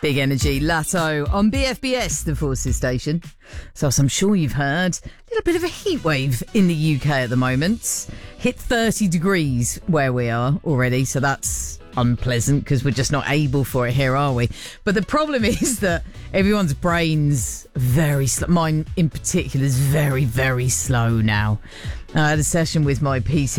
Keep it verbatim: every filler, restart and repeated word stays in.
Big Energy, Latto on B F B S, the Forces station. So as I'm sure you've heard, a little bit of a heat wave in the U K at the moment. Hit thirty degrees where we are already, so that's unpleasant because we're just not able for it here, are we? But the problem is that everyone's brain's very slow. Mine in particular is very, very slow now. I had a session with my P T